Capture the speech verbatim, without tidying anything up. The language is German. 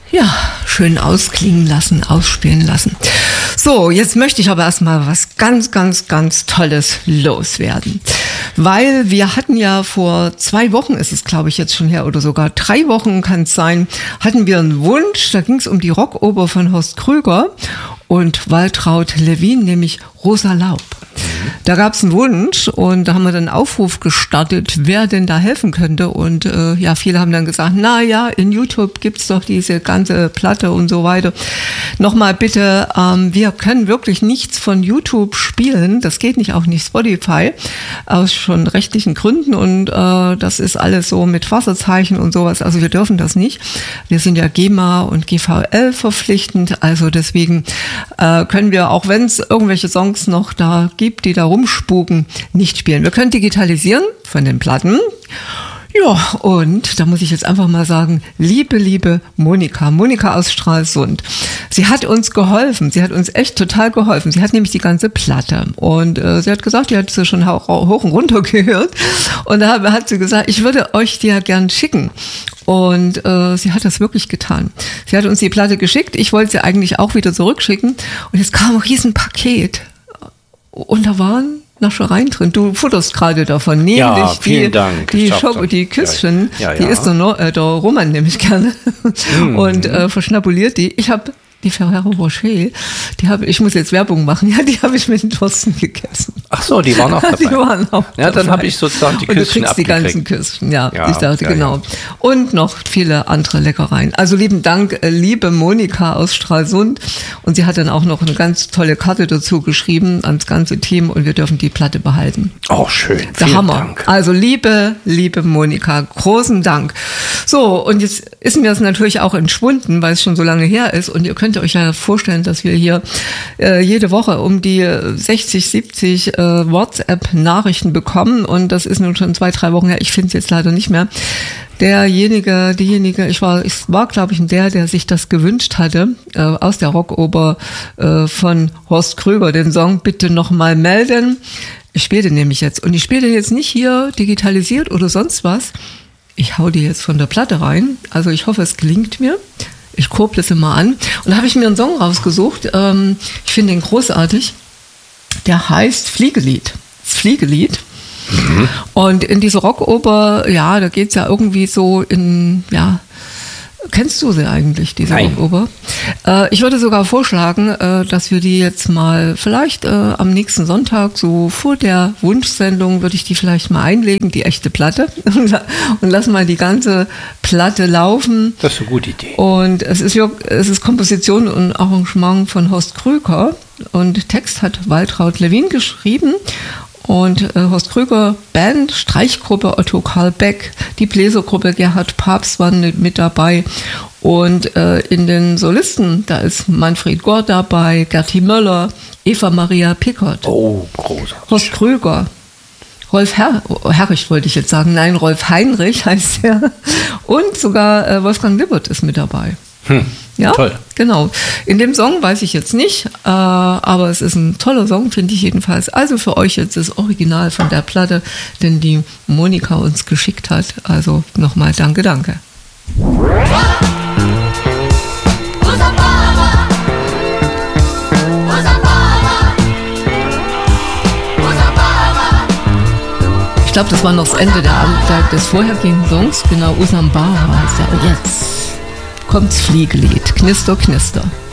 Ja, schön ausklingen lassen, ausspielen lassen. So, jetzt möchte ich aber erstmal was ganz, ganz, ganz Tolles loswerden. Weil wir hatten ja vor zwei Wochen, ist es glaube ich jetzt schon her, oder sogar drei Wochen kann es sein, hatten wir einen Wunsch, da ging es um die Rockoper von Horst Krüger und Waltraud Lewin, nämlich Rosa Laub. Da gab es einen Wunsch und da haben wir dann einen Aufruf gestartet, wer denn da helfen könnte. Und äh, ja, viele haben dann gesagt, na ja, in YouTube gibt's doch diese ganze Platte und so weiter. Nochmal bitte, ähm, wir können wirklich nichts von YouTube spielen. Das geht nicht, auch nicht Spotify, aus schon rechtlichen Gründen. Und äh, das ist alles so mit Wasserzeichen und sowas. Also wir dürfen das nicht. Wir sind ja GEMA und G V L verpflichtend. Also deswegen äh, können wir, auch wenn es irgendwelche Songs noch da gibt, die da rumspuken, nicht spielen. Wir können digitalisieren von den Platten. Ja, und da muss ich jetzt einfach mal sagen, liebe, liebe Monika, Monika aus Stralsund, sie hat uns geholfen, sie hat uns echt total geholfen. Sie hat nämlich die ganze Platte und äh, sie hat gesagt, die hat sie schon hoch, hoch und runter gehört und da hat sie gesagt, ich würde euch die ja gern schicken. Und äh, sie hat das wirklich getan. Sie hat uns die Platte geschickt, ich wollte sie eigentlich auch wieder zurückschicken und jetzt kam ein Riesenpaket. Und da waren Naschereien drin. Du futterst gerade davon. Nämlich ja, vielen die, Dank. Die, Schoko, die Küsschen, ja, ja, ja. Die isst der, äh, der Roman nämlich gerne. Mm. Und äh, verschnabuliert die. Ich habe die Ferrero Rocher, die habe ich muss jetzt Werbung machen, ja, die habe ich mit den Thorsten gegessen. Ach so, die waren auch dabei. Die waren auch ja, dann habe ich sozusagen die Küsschen abgekriegt. Und du kriegst die ganzen Küsschen, ja, ja ich dachte, ja, genau. Ja. Und noch viele andere Leckereien. Also lieben Dank, liebe Monika aus Stralsund. Und sie hat dann auch noch eine ganz tolle Karte dazu geschrieben ans ganze Team und wir dürfen die Platte behalten. Oh, schön. Der Vielen Hammer. Dank. Also liebe, liebe Monika, großen Dank. So, und jetzt ist mir das natürlich auch entschwunden, weil es schon so lange her ist und ihr könnt ihr euch ja vorstellen, dass wir hier äh, jede Woche um die sechzig, siebzig äh, WhatsApp-Nachrichten bekommen und das ist nun schon zwei, drei Wochen her. Ich finde es jetzt leider nicht mehr. Derjenige, diejenige, ich war, ich war, glaube ich, der, der sich das gewünscht hatte, äh, aus der Rockoper äh, von Horst Krüger, den Song Bitte noch mal melden. Ich spiele den nämlich jetzt und ich spiele den jetzt nicht hier digitalisiert oder sonst was. Ich hau die jetzt von der Platte rein. Also ich hoffe, es gelingt mir. Ich kurble es immer an. Und da habe ich mir einen Song rausgesucht. Ähm, ich finde ihn großartig. Der heißt Fliegelied. Das Fliegelied. Mhm. Und in dieser Rockoper, ja, da geht es ja irgendwie so in, ja, kennst du sie eigentlich, diese Rockoper? Äh, ich würde sogar vorschlagen, äh, dass wir die jetzt mal vielleicht äh, am nächsten Sonntag, so vor der Wunschsendung, würde ich die vielleicht mal einlegen, die echte Platte, und lassen mal die ganze Platte laufen. Das ist eine gute Idee. Und es ist, es ist Komposition und Arrangement von Horst Krüger und Text hat Waltraud Lewin geschrieben. Und äh, Horst Krüger Band, Streichgruppe Otto Karl Beck, die Bläsergruppe Gerhard Papst waren mit dabei. Und äh, in den Solisten, da ist Manfred Gorr dabei, Gerti Möller, Eva Maria Pickert. Oh, großartig. Horst Krüger, Rolf Herr, Herrich wollte ich jetzt sagen, nein, Rolf Heinrich heißt er. Und sogar äh, Wolfgang Lippert ist mit dabei. Hm, ja, toll. Genau. In dem Song weiß ich jetzt nicht, äh, aber es ist ein toller Song, finde ich jedenfalls. Also für euch jetzt das Original von der Platte, den die Monika uns geschickt hat. Also nochmal danke, danke. Ich glaube, das war noch das Ende der, der, des vorhergehenden Songs. Genau, Usambara heißt er. Und jetzt kommt's Fliegelied. Knister, knister.